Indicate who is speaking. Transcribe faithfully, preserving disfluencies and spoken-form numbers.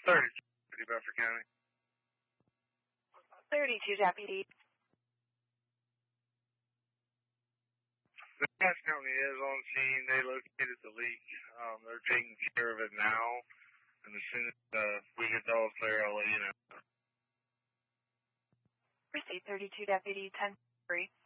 Speaker 1: thirty-two, Bedford County.
Speaker 2: thirty-two, deputy.
Speaker 1: The gas company is on scene. They located the leak. Um, they're taking care of it now. And as soon as uh, we get the all clear, I'll let you know.
Speaker 2: Proceed, thirty-two, deputy, ten three.